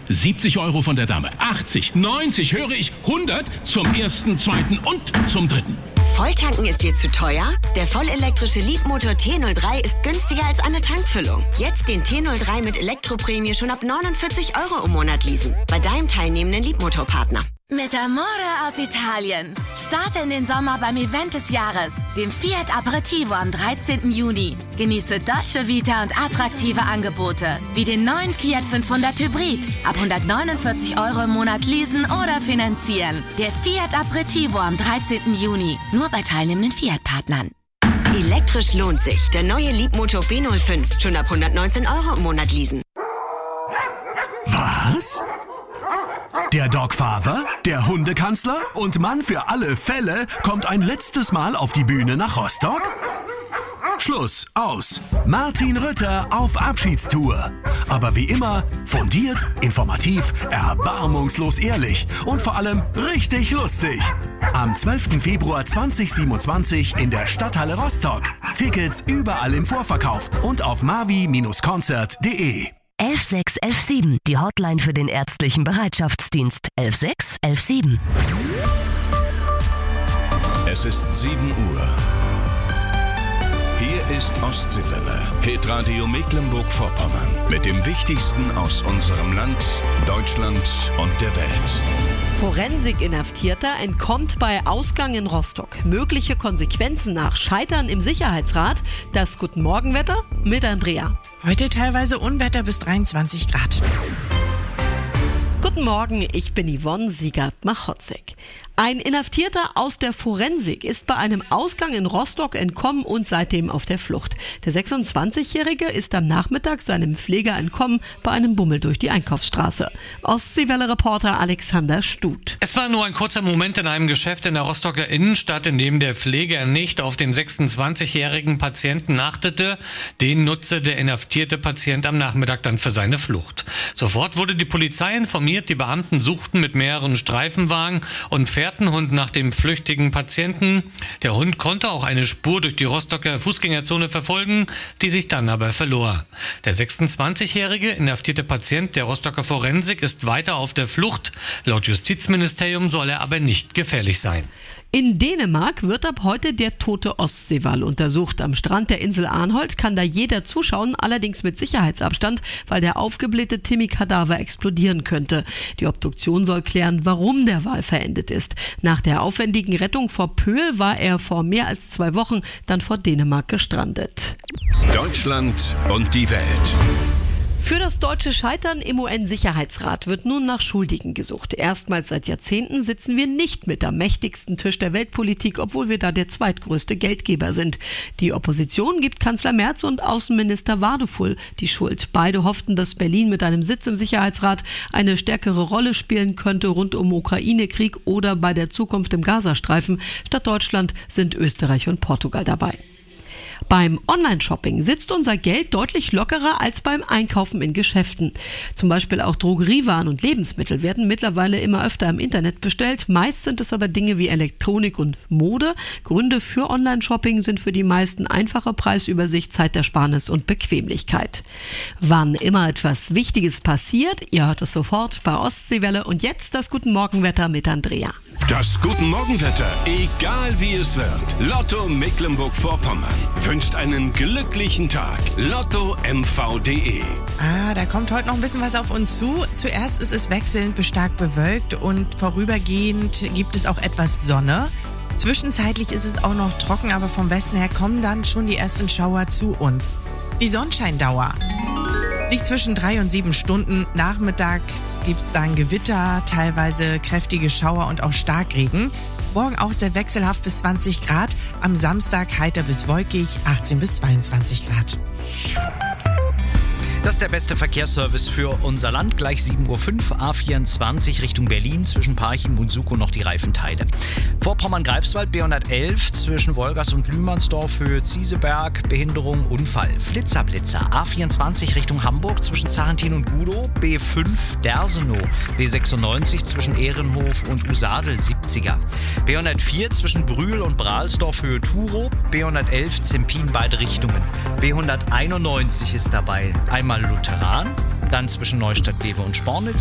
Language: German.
70 Euro von der Dame. 80, 90, höre ich 100 zum 1., 2. und zum 3. Volltanken ist dir zu teuer? Der vollelektrische Leapmotor T03 ist günstiger als eine Tankfüllung. Jetzt den T03 mit Elektroprämie schon ab 49 Euro im Monat leasen. Bei deinem teilnehmenden Leapmotor-Partner. Mit Amore aus Italien. Starte in den Sommer beim Event des Jahres, dem Fiat Aperitivo am 13. Juni. Genieße Dolce Vita und attraktive Angebote, wie den neuen Fiat 500 Hybrid. Ab 149 Euro im Monat leasen oder finanzieren. Der Fiat Aperitivo am 13. Juni. Nur bei teilnehmenden Fiat-Partnern. Elektrisch lohnt sich. Der neue Leapmotor B05. Schon ab 119 Euro im Monat leasen. Was? Der Dogfather, der Hundekanzler und Mann für alle Fälle kommt ein letztes Mal auf die Bühne nach Rostock? Schluss, aus. Martin Rütter auf Abschiedstour. Aber wie immer, fundiert, informativ, erbarmungslos ehrlich und vor allem richtig lustig. Am 12. Februar 2027 in der Stadthalle Rostock. Tickets überall im Vorverkauf und auf mavi-konzert.de. 11617, die Hotline für den ärztlichen Bereitschaftsdienst. 11617. Es ist 7 Uhr. Hier ist Ostseewelle, Hitradio Mecklenburg-Vorpommern. Mit dem Wichtigsten aus unserem Land, Deutschland und der Welt. Forensik-Inhaftierter entkommt bei Ausgang in Rostock. Mögliche Konsequenzen nach Scheitern im Sicherheitsrat. Das Guten Morgenwetter mit Andrea. Heute teilweise Unwetter bis 23 Grad. Guten Morgen, ich bin Yvonne Siegert-Machotzek. Ein Inhaftierter aus der Forensik ist bei einem Ausgang in Rostock entkommen und seitdem auf der Flucht. Der 26-Jährige ist am Nachmittag seinem Pfleger entkommen bei einem Bummel durch die Einkaufsstraße. Ostseewelle-Reporter Alexander Stut. Es war nur ein kurzer Moment in einem Geschäft in der Rostocker Innenstadt, in dem der Pfleger nicht auf den 26-jährigen Patienten achtete. Den nutzte der inhaftierte Patient am Nachmittag dann für seine Flucht. Sofort wurde die Polizei informiert, die Beamten suchten mit mehreren Streifenwagen und Fährtenhund nach dem flüchtigen Patienten. Der Hund konnte auch eine Spur durch die Rostocker Fußgängerzone verfolgen, die sich dann aber verlor. Der 26-jährige inhaftierte Patient der Rostocker Forensik ist weiter auf der Flucht. Laut Justizministerium soll er aber nicht gefährlich sein. In Dänemark wird ab heute der tote Ostseewal untersucht. Am Strand der Insel Arnholt kann da jeder zuschauen, allerdings mit Sicherheitsabstand, weil der aufgeblähte Timmy-Kadaver explodieren könnte. Die Obduktion soll klären, warum der Wal verendet ist. Nach der aufwendigen Rettung vor Pöhl war er vor mehr als 2 Wochen dann vor Dänemark gestrandet. Deutschland und die Welt. Für das deutsche Scheitern im UN-Sicherheitsrat wird nun nach Schuldigen gesucht. Erstmals seit Jahrzehnten sitzen wir nicht mit am mächtigsten Tisch der Weltpolitik, obwohl wir da der zweitgrößte Geldgeber sind. Die Opposition gibt Kanzler Merz und Außenminister Wadefull die Schuld. Beide hofften, dass Berlin mit einem Sitz im Sicherheitsrat eine stärkere Rolle spielen könnte rund um Ukraine-Krieg oder bei der Zukunft im Gazastreifen. Statt Deutschland sind Österreich und Portugal dabei. Beim Online-Shopping sitzt unser Geld deutlich lockerer als beim Einkaufen in Geschäften. Zum Beispiel auch Drogeriewaren und Lebensmittel werden mittlerweile immer öfter im Internet bestellt. Meist sind es aber Dinge wie Elektronik und Mode. Gründe für Online-Shopping sind für die meisten einfache Preisübersicht, Zeitersparnis und Bequemlichkeit. Wann immer etwas Wichtiges passiert, ihr hört es sofort bei Ostseewelle. Und jetzt das Guten Morgenwetter mit Andrea. Das Guten Morgenwetter, egal wie es wird. Lotto Mecklenburg-Vorpommern wünscht einen glücklichen Tag. LottoMV.de. Da kommt heute noch ein bisschen was auf uns zu. Zuerst ist es wechselnd bis stark bewölkt und vorübergehend gibt es auch etwas Sonne. Zwischenzeitlich ist es auch noch trocken, aber vom Westen her kommen dann schon die ersten Schauer zu uns. Die Sonnenscheindauer liegt zwischen 3 und 7 Stunden. Nachmittags gibt es dann Gewitter, teilweise kräftige Schauer und auch Starkregen. Morgen auch sehr wechselhaft bis 20 Grad. Am Samstag heiter bis wolkig, 18 bis 22 Grad. Das ist der beste Verkehrsservice für unser Land. Gleich 7.05 Uhr, A24 Richtung Berlin. Zwischen Parchim und Sukow noch die Reifenteile. Vorpommern-Greifswald, B111 zwischen Wolgast und Lühmannsdorf, Höhe Zieseberg, Behinderung, Unfall. Flitzer, A24 Richtung Hamburg zwischen Zarentin und Gudow, B5 Dersenow, B96 zwischen Ehrenhof und Usadel, 70er. B104 zwischen Brühl und Brahlsdorf, Höhe Turow, B111 Zempin, beide Richtungen. B191 ist dabei. Einmal Lutheran, dann zwischen Neustadt-Lewe und Spornitz